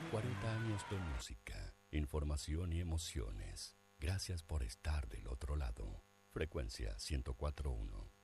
40 años de música, información y emociones. Gracias por estar del otro lado. Frecuencia 104.1.